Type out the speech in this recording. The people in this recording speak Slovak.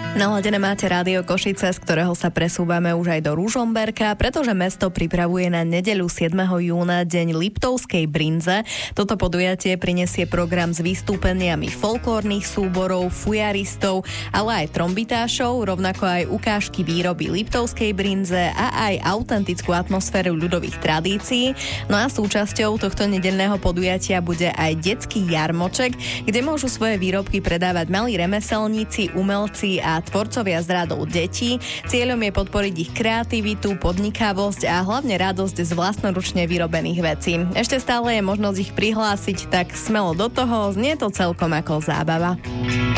Naladené máte Rádio Košice, z ktorého sa presúvame už aj do Ružomberka, pretože mesto pripravuje na nedeľu 7. júna deň Liptovskej brinze. Toto podujatie prinesie program s vystúpeniami folklórnych súborov, fujaristov, ale aj trombitášov, rovnako aj ukážky výroby Liptovskej brinze a aj autentickú atmosféru ľudových tradícií. No a súčasťou tohto nedeľného podujatia bude aj detský jarmoček, kde môžu svoje výrobky predávať malí remeselníci, umelci a tvorcovia z radov detí. Cieľom je podporiť ich kreativitu, podnikavosť a hlavne radosť z vlastnoručne vyrobených vecí. Ešte stále je možnosť ich prihlásiť, tak smelo do toho, znie to celkom ako zábava.